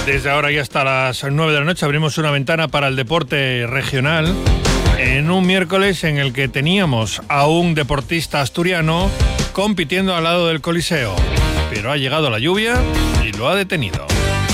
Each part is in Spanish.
Desde ahora y hasta las 9 de la noche abrimos una ventana para el deporte regional en un miércoles en el que teníamos a un deportista asturiano compitiendo al lado del Coliseo, pero ha llegado la lluvia y lo ha detenido.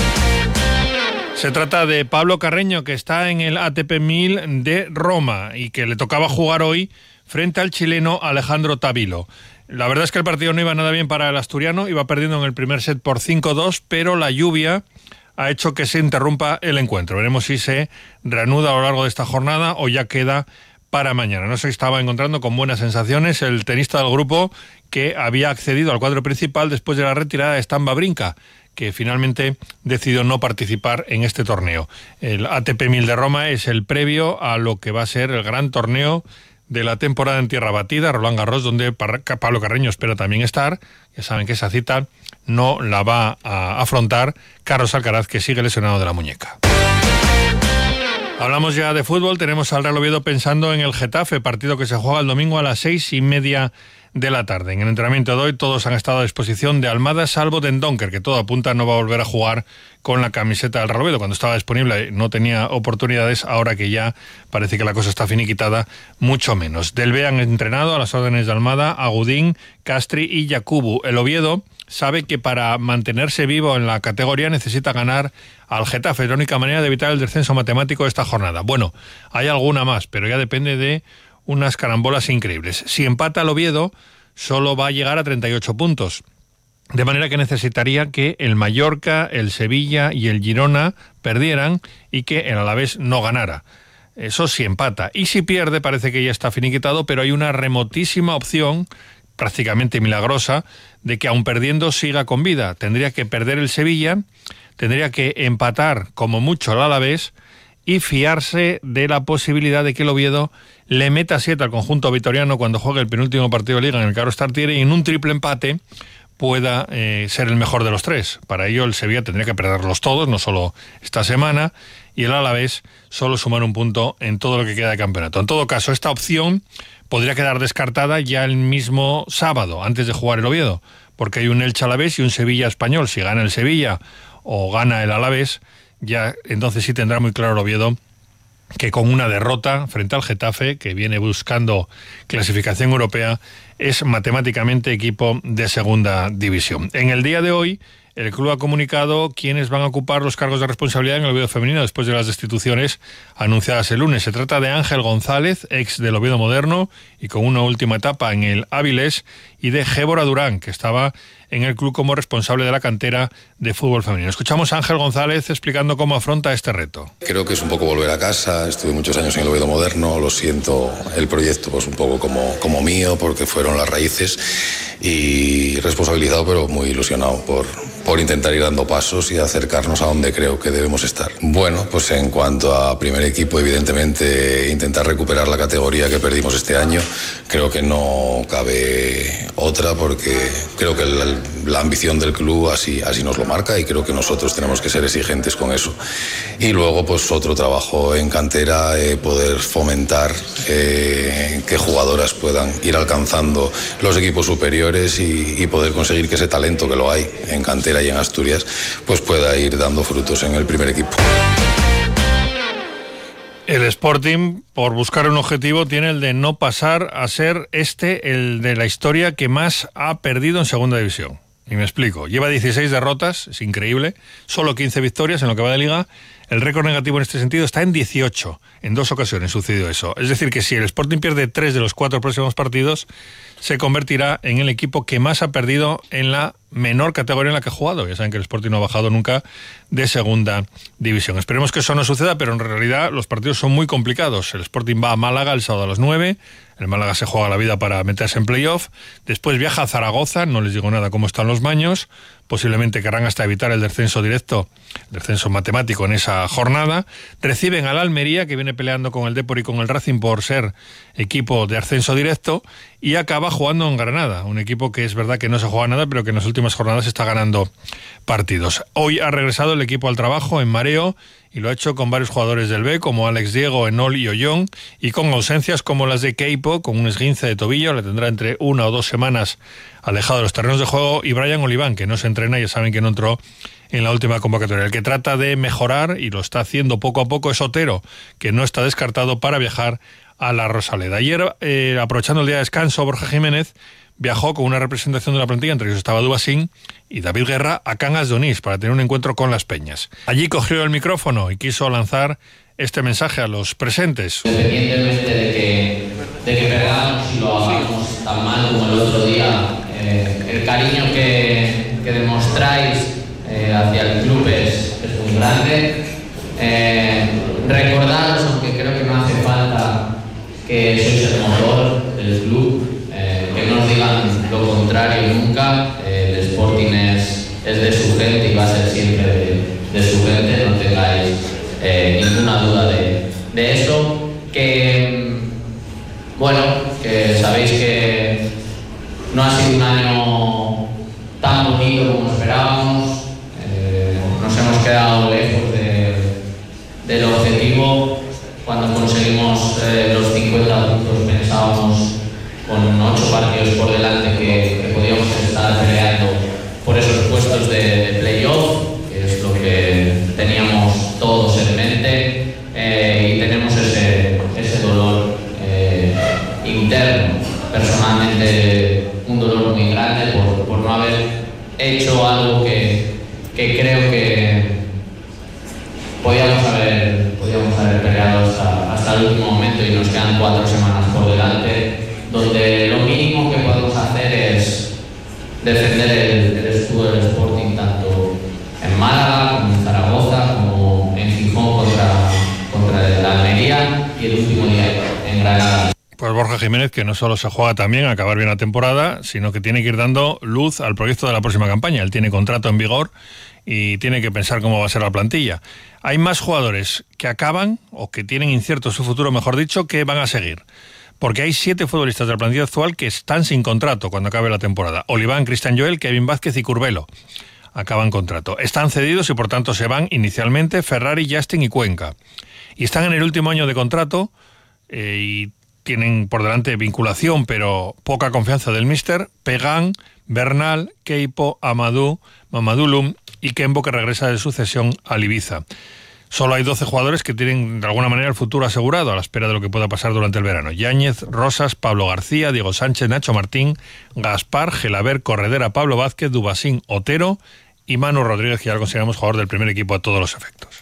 Se trata de Pablo Carreño, que está en el ATP 1000 de Roma y que le tocaba jugar hoy frente al chileno Alejandro Tavilo. La verdad es que el partido no iba nada bien para el asturiano, iba perdiendo en el primer set por 5-2, pero la lluvia ha hecho que se interrumpa el encuentro. Veremos si se reanuda a lo largo de esta jornada o ya queda para mañana. No se estaba encontrando con buenas sensaciones el tenista del grupo, que había accedido al cuadro principal después de la retirada de Stan Wawrinka, que finalmente decidió no participar en este torneo. El ATP 1000 de Roma es el previo a lo que va a ser el gran torneo de la temporada en tierra batida, Roland Garros, donde Pablo Carreño espera también estar. Ya saben que esa cita no la va a afrontar Carlos Alcaraz, que sigue lesionado de la muñeca. Hablamos ya de fútbol. Tenemos al Real Oviedo pensando en el Getafe, partido que se juega el domingo a las 6:30 de la tarde. En el entrenamiento de hoy todos han estado a disposición de Almada, salvo Dendoncker, que todo apunta no va a volver a jugar con la camiseta del Real Oviedo. Cuando estaba disponible no tenía oportunidades, ahora que ya parece que la cosa está finiquitada, mucho menos. Del B han entrenado a las órdenes de Almada, Agudín, Castri y Yakubu. El Oviedo sabe que para mantenerse vivo en la categoría necesita ganar al Getafe. Es la única manera de evitar el descenso matemático de esta jornada. Bueno, hay alguna más, pero ya depende de unas carambolas increíbles. Si empata el Oviedo, solo va a llegar a 38 puntos. De manera que necesitaría que el Mallorca, el Sevilla y el Girona perdieran y que el Alavés no ganara. Eso si empata. Y si pierde, parece que ya está finiquitado, pero hay una remotísima opción, prácticamente milagrosa, de que aun perdiendo siga con vida. Tendría que perder el Sevilla, tendría que empatar como mucho el Alavés y fiarse de la posibilidad de que el Oviedo le meta 7 al conjunto vitoriano cuando juegue el penúltimo partido de Liga en el Carlos Tartiere y en un triple empate pueda ser el mejor de los tres. Para ello el Sevilla tendría que perderlos todos, no solo esta semana, y el Alavés solo sumar un punto en todo lo que queda de campeonato. En todo caso, esta opción podría quedar descartada ya el mismo sábado, antes de jugar el Oviedo, porque hay un Elche Alavés y un Sevilla Español. Si gana el Sevilla o gana el Alavés, ya entonces sí tendrá muy claro el Oviedo que con una derrota frente al Getafe, que viene buscando clasificación europea, es matemáticamente equipo de segunda división. En el día de hoy, el club ha comunicado quiénes van a ocupar los cargos de responsabilidad en el Oviedo femenino después de las destituciones anunciadas el lunes. Se trata de Ángel González, ex del Oviedo moderno y con una última etapa en el Áviles, y de Gébora Durán, que estaba en el club como responsable de la cantera de fútbol femenino. Escuchamos a Ángel González explicando cómo afronta este reto. Creo que es un poco volver a casa. Estuve muchos años en el Oviedo moderno, lo siento, el proyecto pues un poco como mío, porque fueron las raíces, y responsabilizado pero muy ilusionado por intentar ir dando pasos y acercarnos a donde creo que debemos estar. Bueno, pues en cuanto a primer equipo, evidentemente intentar recuperar la categoría que perdimos este año. Creo que no cabe otra, porque creo que la ambición del club así nos lo marca, y creo que nosotros tenemos que ser exigentes con eso. Y luego pues otro trabajo en cantera, poder fomentar que jugadoras puedan ir alcanzando los equipos superiores y poder conseguir que ese talento que lo hay en cantera y en Asturias pues pueda ir dando frutos en el primer equipo. El Sporting, por buscar un objetivo, tiene el de no pasar a ser el de la historia que más ha perdido en segunda división. Y me explico. Lleva 16 derrotas, es increíble, solo 15 victorias en lo que va de Liga. El récord negativo en este sentido está en 18. En 2 ocasiones sucedió eso. Es decir, que si el Sporting pierde 3 de los 4 próximos partidos, se convertirá en el equipo que más ha perdido en la menor categoría en la que ha jugado. Ya saben que el Sporting no ha bajado nunca de segunda división. Esperemos que eso no suceda, pero en realidad los partidos son muy complicados. El Sporting va a Málaga el sábado a las 9. El Málaga se juega la vida para meterse en playoff. Después viaja a Zaragoza, no les digo nada cómo están los baños. Posiblemente querrán hasta evitar el descenso directo, el descenso matemático en esa jornada. Reciben al Almería, que viene peleando con el Depor y con el Racing por ser equipo de ascenso directo, y acaba jugando en Granada, un equipo que es verdad que no se juega nada, pero que en las últimas jornadas está ganando partidos. Hoy ha regresado el equipo al trabajo en mareo, y lo ha hecho con varios jugadores del B, como Alex Diego, Enol y Ollón, y con ausencias como las de Keipo, con un esguince de tobillo, le tendrá entre 1 o 2 semanas alejado de los terrenos de juego, y Brian Oliván, que no se entrena, ya saben que no entró en la última convocatoria. El que trata de mejorar, y lo está haciendo poco a poco, es Otero, que no está descartado para viajar a la Rosaleda. Ayer, aprovechando el día de descanso, Borja Jiménez viajó con una representación de la plantilla, entre ellos estaba Dubasín y David Guerra, a Cangas de Onís para tener un encuentro con las Peñas. Allí cogió el micrófono y quiso lanzar este mensaje a los presentes. Independientemente de que perdamos y lo hagamos tan mal como el otro día, el cariño que demostráis hacia el club es muy grande. Recordaros, aunque creo que no hace falta, que sois el motor del club, que no os digan lo contrario nunca. El Sporting es de su gente y va a ser siempre de su gente, no tengáis ninguna duda de eso. Que sabéis que no ha sido un año tan bonito como esperábamos. Nos hemos quedado lejos del objetivo. Cuando conseguimos los 50 puntos pensábamos, con 8 partidos por delante, que podíamos estar peleando por esos puestos de playoff, que es lo que teníamos todos en mente, y tenemos ese dolor interno, personalmente un dolor muy grande por no haber hecho algo que creo que podíamos haber peleado hasta el último momento, y nos quedan 4 semanas por delante, donde lo mínimo que podemos hacer es defender el escudo del Sporting, tanto en Málaga como en Zaragoza, como en Gijón contra la Almería, y el último día en Granada. Pues Borja Jiménez, que no solo se juega también a acabar bien la temporada, sino que tiene que ir dando luz al proyecto de la próxima campaña. Él tiene contrato en vigor y tiene que pensar cómo va a ser la plantilla. Hay más jugadores que acaban, o que tienen incierto su futuro, mejor dicho, que van a seguir. Porque hay 7 futbolistas de la plantilla actual que están sin contrato cuando acabe la temporada. Oliván, Cristian Joel, Kevin Vázquez y Curbelo acaban contrato. Están cedidos y por tanto se van inicialmente Ferrari, Justin y Cuenca. Y están en el último año de contrato y tienen por delante vinculación, pero poca confianza del míster, Pegán, Bernal, Keipo, Amadou, Mamadou Loum y Kembo, que regresa de sucesión al Ibiza. Solo hay 12 jugadores que tienen de alguna manera el futuro asegurado, a la espera de lo que pueda pasar durante el verano. Yáñez, Rosas, Pablo García, Diego Sánchez, Nacho Martín, Gaspar, Gelaber, Corredera, Pablo Vázquez, Dubasín, Otero y Manu Rodríguez, que ya lo consideramos jugador del primer equipo a todos los efectos.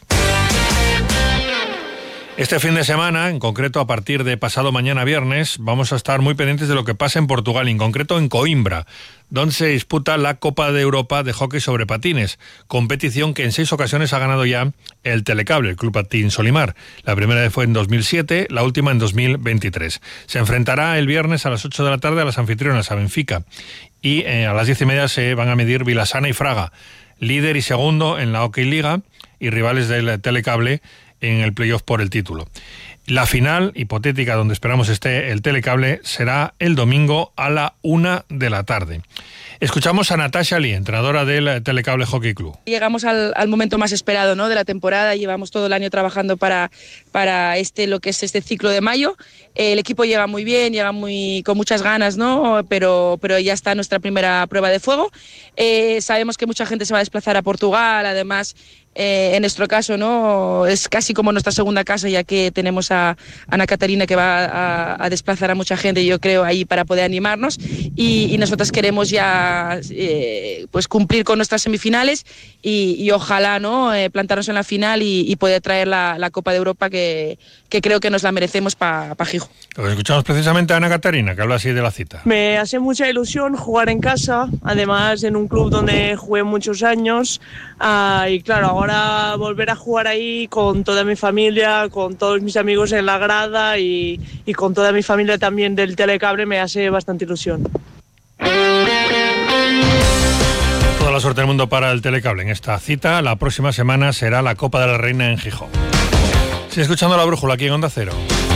Este fin de semana, en concreto a partir de pasado mañana viernes, vamos a estar muy pendientes de lo que pasa en Portugal, en concreto en Coimbra, donde se disputa la Copa de Europa de Hockey sobre Patines, competición que en 6 ocasiones ha ganado ya el Telecable, el Club Patín Solimar. La primera vez fue en 2007, la última en 2023. Se enfrentará el viernes a las 8 de la tarde a las anfitrionas, a Benfica, y a las 10:30 se van a medir Vilasana y Fraga, líder y segundo en la Hockey Liga y rivales del Telecable en el playoff por el título. La final, hipotética, donde esperamos esté el Telecable, será el domingo a la 1 de la tarde. Escuchamos a Natasha Lee, entrenadora del Telecable Hockey Club. Llegamos al momento más esperado, ¿no?, de la temporada. Llevamos todo el año trabajando para lo que es este ciclo de mayo. El equipo llega muy bien, llega con muchas ganas, ¿no?, pero ya está nuestra primera prueba de fuego. Sabemos que mucha gente se va a desplazar a Portugal, además. En nuestro caso, ¿no?, es casi como nuestra segunda casa, ya que tenemos a Ana Catarina, que va a desplazar a mucha gente, yo creo, ahí para poder animarnos, y nosotros queremos ya pues cumplir con nuestras semifinales y ojalá, ¿no?, plantarnos en la final y poder traer la Copa de Europa, que creo que nos la merecemos para Gijón. Escuchamos precisamente a Ana Catarina, que habla así de la cita. Me hace mucha ilusión jugar en casa, además en un club donde jugué muchos años, y claro, ahora volver a jugar ahí con toda mi familia, con todos mis amigos en la grada y con toda mi familia también del Telecable me hace bastante ilusión. Toda la suerte del mundo para el Telecable en esta cita. La próxima semana será la Copa de la Reina en Gijón. Sigue escuchando La Brújula aquí en Onda Cero.